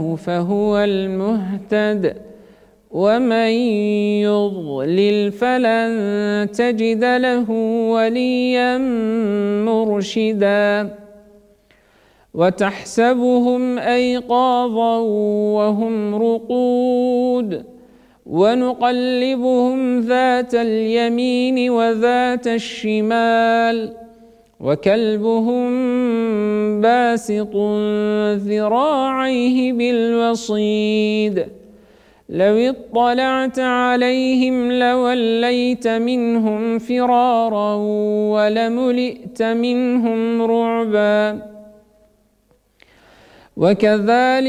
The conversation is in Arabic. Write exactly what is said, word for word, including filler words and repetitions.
فهو المهتد ومن يضلل فلن تجد له وليا مرشدا وتحسبهم أيقاظا وهم رقود ونقلبهم ذات اليمين وذات الشمال وكلبهم باسط ذراعيه بالوصيد لو اطلعت عليهم لوليت منهم فرارا ولملئت منهم رعبا وكذلك